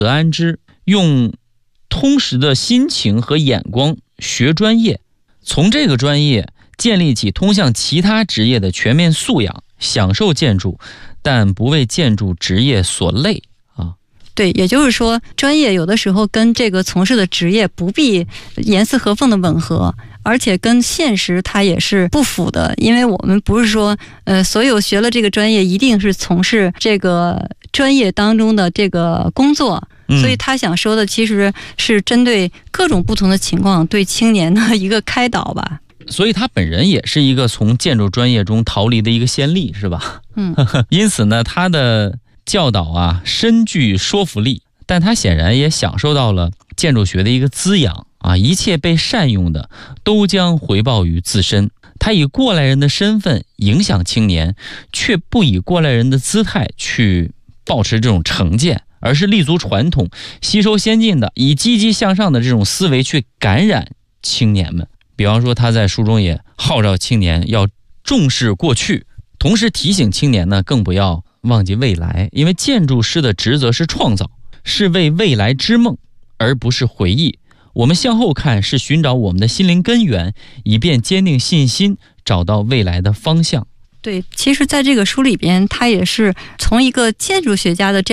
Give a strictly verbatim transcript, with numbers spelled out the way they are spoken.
德安之用通识的心情和眼光学专业，从这个专业建立起通向其他职业的全面素养，享受建筑，但不为建筑职业所累啊。 对，也就是说，专业有的时候跟这个从事的职业不必严丝合缝的吻合，而且跟现实它也是不符的，因为我们不是说，呃，所有学了这个专业一定是从事这个专业当中的这个工作。所以他想说的其实是针对各种不同的情况对青年的一个开导吧。 所以他本人也是一个从建筑专业中逃离的一个先例，是吧？ 嗯， 因此呢，他的教导啊深具说服力，但他显然也享受到了建筑学的一个滋养啊，一切被善用的都将回报于自身。他以过来人的身份影响青年，却不以过来人的姿态去保持这种成见，而是立足传统，吸收先进的，以积极向上的这种思维去感染青年们。比方说他在书中也号召青年要重视过去，同时提醒青年呢更不要忘记未来，因为建筑师的职责是创造，是为未来织梦，而不是回忆。我们向后看，是寻找我们的心灵根源，以便坚定信心，找到未来的方向。 对，其实在这个书里边，他也是从一个建筑学家的这样